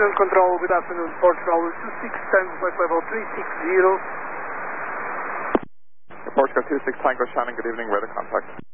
afternoon, control. Good afternoon, Portugal 26 Tango flight level 360. Portugal 26 Tango Shannon, good evening, weather contact.